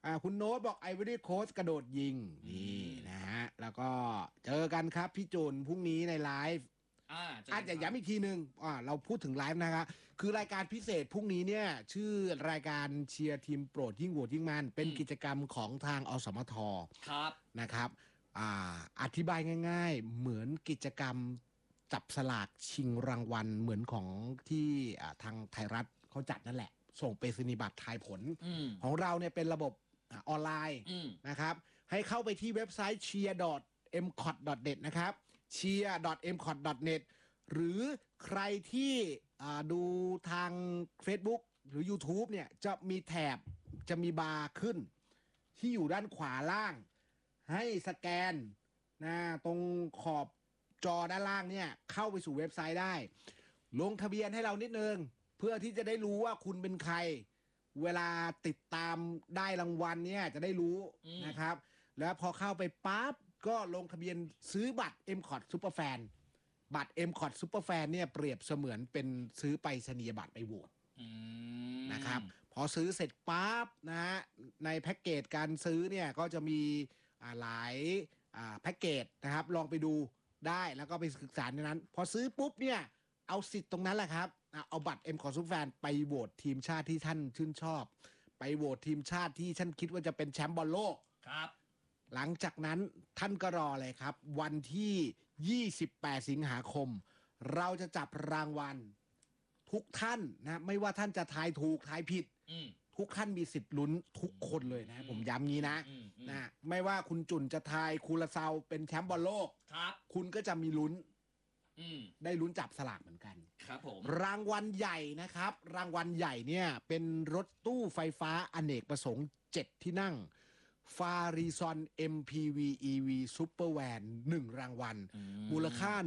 คุณโน้ตบอกไอวอรี่โค้ชกระโดดยิงนี่นะฮะแล้วก็เจอกันครับพี่จุนพรุ่งนี้ในไลฟ์อาจจะย้ำอีกทีหนึ่งเราพูดถึงไลฟ์นะครับคือรายการพิเศษพรุ่งนี้เนี่ยชื่อรายการเชียร์ทีมโปรดยิ่งโหวตยิ่งมันเป็นกิจกรรมของทางอสมทครับนะครับอธิบายง่ายๆเหมือนกิจกรรมจับสลากชิงรางวัลเหมือนของที่ทางไทยรัฐเขาจัดนั่นแหละส่งไปรษณียบัตรทายผลของเราเนี่ยเป็นระบบออนไลน์นะครับให้เข้าไปที่เว็บไซต์ cheer.mcot.net นะครับ cheer.mcot.net หรือใครที่ดูทาง Facebook หรือ YouTube เนี่ยจะมีแถบจะมีบาร์ขึ้นที่อยู่ด้านขวาล่างให้สแกนตรงขอบจอด้านล่างเนี่ยเข้าไปสู่เว็บไซต์ได้ลงทะเบียนให้เรานิดนึงเพื่อที่จะได้รู้ว่าคุณเป็นใครเวลาติดตามได้รางวัลเนี่ยจะได้รู้นะครับแล้วพอเข้าไปปั๊บก็ลงทะเบียนซื้อบัตร MCOT Superfan บัตร MCOT Superfan เนี่ยเปรียบเสมือนเป็นซื้อไปรษณียบัตรไปโหวตนะครับพอซื้อเสร็จปั๊บนะฮะในแพ็กเกจการซื้อเนี่ยก็จะมีหลายแพ็กเกจนะครับลองไปดูได้แล้วก็ไปศึกษาในนั้นพอซื้อปุ๊บเนี่ยเอาสิทธิ์ตรงนั้นแหละครับเอาบัตร MCOT Superfan ไปโหวตทีมชาติที่ท่านชื่นชอบไปโหวตทีมชาติที่ท่านคิดว่าจะเป็นแชมป์บอลโลกครับหลังจากนั้นท่านก็รอเลยครับวันที่28สิงหาคมเราจะจับรางวัลทุกท่านนะไม่ว่าท่านจะทายถูกทายผิดทุกท่านมีสิทธิ์ลุ้นทุกคนเลยนะผมย้ำงี้นะไม่ว่าคุณจุนจะทายคูลาเซาเป็นแชมป์บอลโลกครับคุณก็จะมีลุ้นได้ลุ้นจับสลากเหมือนกันครับผมรางวัลใหญ่นะครับรางวัลใหญ่เนี่ยเป็นรถตู้ไฟฟ้าอเนกประสงค์7ที่นั่งฟาริซอน MPV EV Super Van 1รางวัลมูลค่า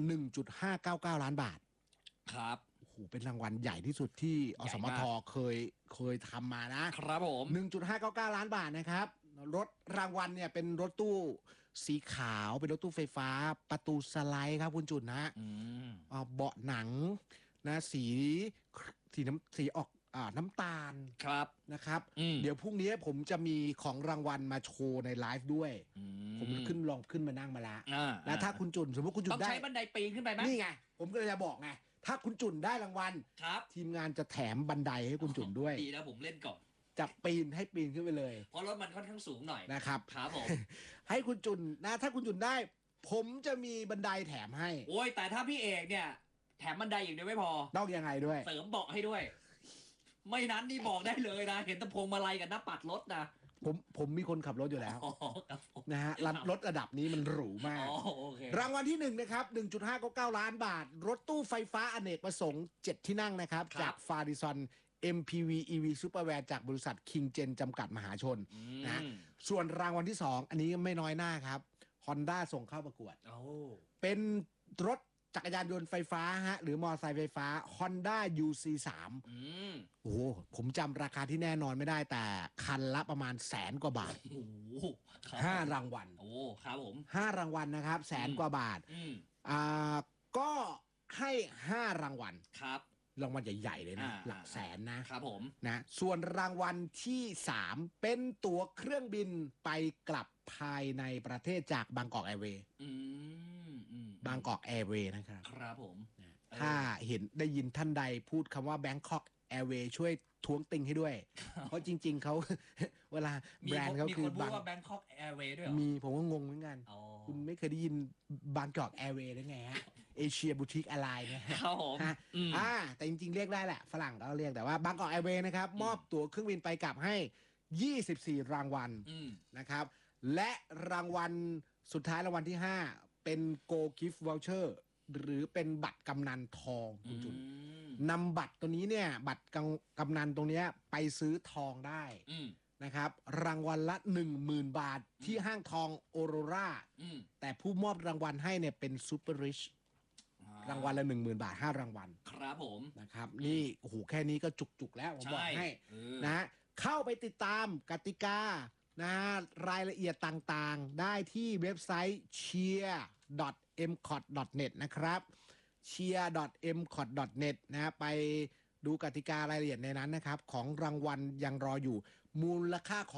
1.599 ล้านบาทครับโอ้โหเป็นรางวัลใหญ่ที่สุดที่อสมทเคยทำมานะครับผม 1.599 ล้านบาทนะครับรถรางวัลเนี่ยเป็นรถตู้สีขาวเป็นรถตู้ไฟฟ้าประตูสไลด์ครับคุณจุนนะเบาะหนังนะสีออกน้ำตาลครับนะครับเดี๋ยวพรุ่งนี้ผมจะมีของรางวัลมาโชว์ในไลฟ์ด้วยผมลองขึ้นมานั่งมาแล้วแล้วถ้าคุณจุนสมมติคุณจุนได้ต้องใช้บันไดปีนขึ้นไปไหมนี่ไงผมก็เลยจะบอกไงถ้าคุณจุนได้รางวัลทีมงานจะแถมบันไดให้คุณจุนด้วยดีแล้วผมเล่นก่อนจะปีนให้ปีนขึ้นไปเลยเพราะรถมันค่อนข้างสูงหน่อยนะครับครับผมให้คุณจุนนะถ้าคุณจุนได้ผมจะมีบันไดแถมให้โอ้ยแต่ถ้าพี่เอกเนี่ยแถมบันไดอย่างเดียวไม่พอต้องยังไงด้วยเสริมเบาะให้ด้วยไม่นั้นนี่บอกได้เลยนะเห็นตะพวงมาลัยกับหน้าปัดรถนะผมมีคนขับรถอยู่แล้วนะฮะรถระดับนี้มันหรูมากรางวัลที่1นะครับ 1.599 ล้านบาทรถตู้ไฟฟ้าอเนกประสงค์7ที่นั่งนะครับจากฟาริซอน MPV EV Supervan จากบริษัท King Gen จำกัดมหาชนนะส่วนรางวัลที่2อันนี้ไม่น้อยหน้าครับ Honda ส่งเข้าประกวดเป็นรถจักรยานยนต์ไฟฟ้าฮะหรือมอเตอร์ไซค์ไฟฟ้า Honda UC3 โอ้โหผมจำราคาที่แน่นอนไม่ได้แต่คันละประมาณ100,000 กว่าบาทโอ้โห 5 รางวัลโอ้ครับผม 5 รางวัลนะครับ100,000 กว่าบาทก็ให้5 รางวัลครับรางวัลใหญ่ๆเลยนะหลักแสนนะครับผมนะส่วนรางวัลที่3เป็นตั๋วเครื่องบินไปกลับภายในประเทศจากบางกอกแอร์เวย์บางกอกแอร์เวย์นะครับครับผมถ้าเห็นได้ยินท่านใดพูดคำว่าแบงคอกแอร์เวย์ช่วยท้วงติงให้ด้วยเพราะจริงๆเขาเวลาแบรนด์เขาคือบางว่าแบงคอกแอร์เวย์ด้วยมีผมก็งงเหมือนกันคุณไม่เคยได้ยินบางกอกแอร์เวย์ได้ไงฮะเอเชียบูติกแอร์ไลน์เนี่ยครับผมแต่จริงๆเรียกได้แหละฝรั่งเราเรียกแต่ว่าบางกอกแอร์เวย์นะครับมอบตั๋วเครื่องบินไปกลับให้24 รางวัลนะครับและรางวัลสุดท้ายรางวัลที่5เป็น Go Gift Voucher หรือเป็นบัตรกำนันทองคุณจุนนำบัตรตัวนี้เนี่ยบัตรกำนันตรงนี้ไปซื้อทองได้นะครับรางวัลละ 10,000 บาทที่ห้างทองโอโรราแต่ผู้มอบรางวัลให้เนี่ยเป็นซูเปอร์ริชรางวัลละ 10,000 บาท5 รางวัลครับผมนะครับนี่โอ้โหแค่นี้ก็จุกๆแล้วผมบอกให้นะเข้าไปติดตามกติกานะรายละเอียดต่างๆได้ที่เว็บไซต์ cheer.mcot.net นะครับ cheer.mcot.net นะไปดูกติการายละเอียดในนั้นนะครับของรางวัลยังรออยู่มูลค่าของ